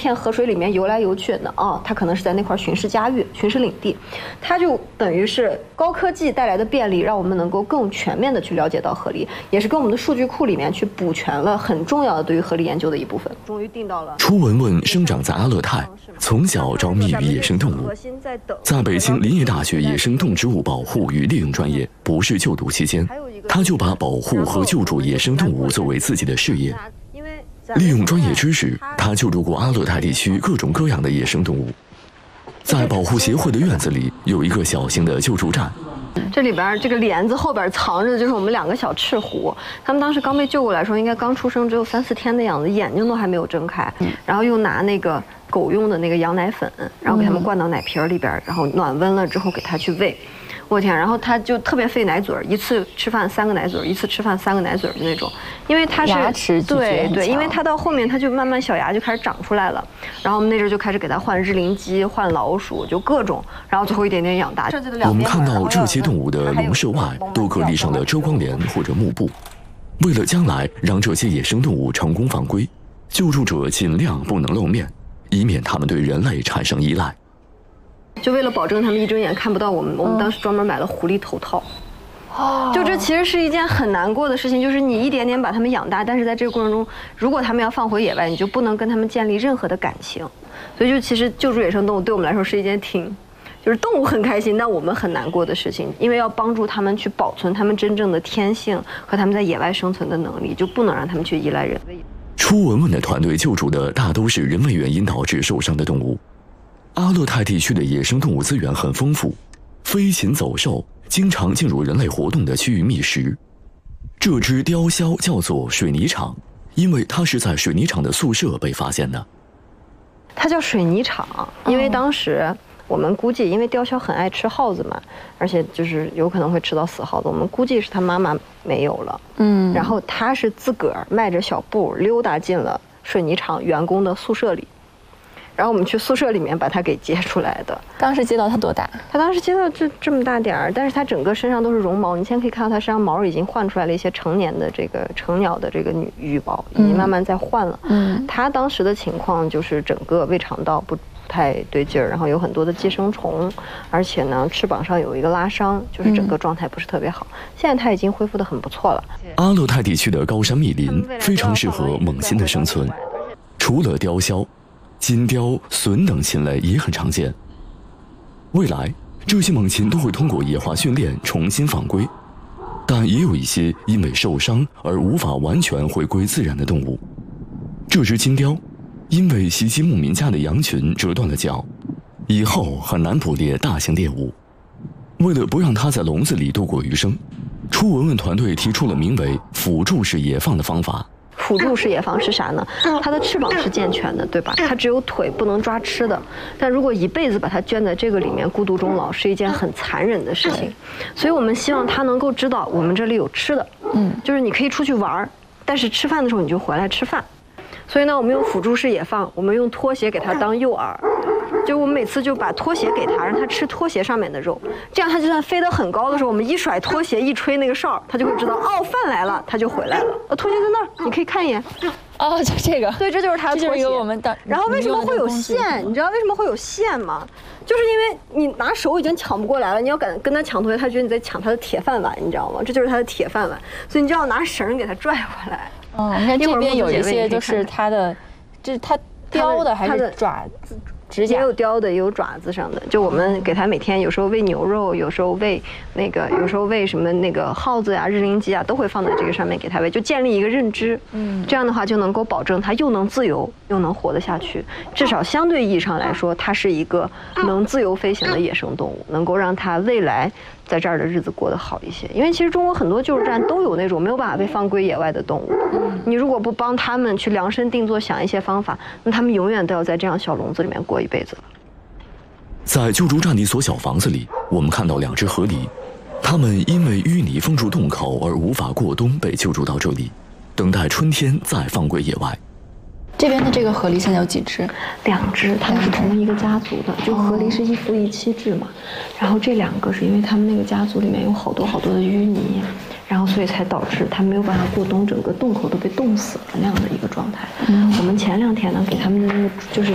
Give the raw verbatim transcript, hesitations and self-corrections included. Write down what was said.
片河水里面游来游去的哦，它可能是在那块巡视家域、巡视领地，它就等于是高科技带来的便利，让我们能够更全面的去了解到河狸，也是跟我们的数据库里面去补全了很重要的对于河狸研究的一部分。终于定到了。 初文文生长在阿勒泰，从小着迷于野生动物，在北京林业大学野生动植物保护与利用专业博士就读期间，他就把保护和救助野生动物作为自己的事业。利用专业知识，他救助过阿勒泰地区各种各样的野生动物。在保护协会的院子里有一个小型的救助站， 这里边这个帘子后边藏着的就是我们两个小赤狐，他们当时刚被救过来的时候，应该刚出生，只有三四天的样子，眼睛都还没有睁开，然后又拿那个狗用的那个羊奶粉，然后给他们灌到奶瓶里边，然后暖温了之后给他去喂。我天！然后他就特别费奶嘴儿，一次吃饭三个奶嘴儿，一次吃饭三个奶嘴儿的那种，因为他是牙齿对对，因为他到后面他就慢慢小牙就开始长出来了，然后我们那阵就开始给他换日灵鸡、换老鼠，就各种，然后最后一点点养大。 我们看到这些动物的笼舍外都各立上了遮光帘或者幕布，为了将来让这些野生动物成功返归，救助者尽量不能露面，以免它们对人类产生依赖。 就为了保证他们一睁眼看不到我们，我们当时专门买了狐狸头套。哦，就这其实是一件很难过的事情，就是你一点点把他们养大，但是在这个过程中，如果他们要放回野外，你就不能跟他们建立任何的感情。所以就其实救助野生动物对我们来说是一件挺，就是动物很开心，但我们很难过的事情，因为要帮助他们去保存他们真正的天性和他们在野外生存的能力，就不能让他们去依赖人。 初文文的团队救助的大都是人为原因导致受伤的动物。阿勒泰地区的野生动物资源很丰富，飞禽走兽经常进入人类活动的区域觅食。这只雕鸮叫做水泥厂，因为它是在水泥厂的宿舍被发现的。 它叫水泥厂，因为当时我们估计，因为雕鸮很爱吃耗子嘛，而且就是有可能会吃到死耗子，我们估计是它妈妈没有了，嗯，然后它是自个儿迈着小步溜达进了水泥厂员工的宿舍里。然后我们去宿舍里面把它给接出来的。 当时接到它多大？ 它当时接到这这么大点儿，但是它整个身上都是绒毛，你现在可以看到它身上毛已经换出来了一些成年的这个成鸟的这个羽羽毛，已经慢慢在换了。嗯，它当时的情况就是整个胃肠道不不太对劲儿，然后有很多的寄生虫，而且呢翅膀上有一个拉伤，就是整个状态不是特别好。嗯、现在它已经恢复得很不错了。 阿勒泰地区的高山密林非常适合猛禽的生存，除了雕鸮。金雕、隼等禽类也很常见。未来，这些猛禽都会通过野化训练重新返归，但也有一些因为受伤而无法完全回归自然的动物。这只金雕，因为袭击牧民家的羊群折断了脚，以后很难捕猎大型猎物。为了不让它在笼子里度过余生，初文文团队提出了名为辅助式野放的方法。 辅助式野放是啥呢？它的翅膀是健全的，对吧？它只有腿不能抓吃的。但如果一辈子把它圈在这个里面孤独终老，是一件很残忍的事情。所以我们希望它能够知道我们这里有吃的，嗯，就是你可以出去玩，但是吃饭的时候你就回来吃饭。所以呢，我们用辅助式野放，我们用拖鞋给它当诱饵。就我们每次就把拖鞋给它，让它吃拖鞋上面的肉，这样它就算飞得很高的时候，我们一甩拖鞋，一吹那个哨，它就会知道哦，饭来了，它就回来了。呃，拖鞋在那儿，你可以看一眼。 哦，就这个。 对，这就是它的拖鞋。 我们的。 然后为什么会有线？你知道为什么会有线吗？就是因为你拿手已经抢不过来了，你要敢跟它抢拖鞋，它觉得你在抢它的铁饭碗，你知道吗？这就是它的铁饭碗，所以你就要拿绳给它拽回来。 哦，你看这边有一些就是它的，这是它雕的还是爪子？ 也有雕的，也有爪子上的。就我们给它每天有时候喂牛肉，有时候喂那个，有时候喂什么那个耗子呀、日灵鸡啊，都会放在这个上面给它喂，就建立一个认知。嗯，这样的话就能够保证它又能自由，又能活得下去。至少相对意义上来说，它是一个能自由飞行的野生动物，能够让它未来在这儿的日子过得好一些。因为其实中国很多救助站都有那种没有办法被放归野外的动物，你如果不帮他们去量身定做想一些方法，那他们永远都要在这样小笼子里面过一辈子了。 在救助站的一所小房子里，我们看到两只河狸，它们因为淤泥封住洞口而无法过冬，被救助到这里，等待春天再放归野外。 这边的这个河狸现在有几只？ 两只，它们是同一个家族的。就河狸是一夫一妻制嘛，然后这两个是因为他们那个家族里面有好多好多的淤泥，然后所以才导致它没有办法过冬，整个洞口都被冻死了那样的一个状态。嗯，我们前两天呢给他们的那个就是。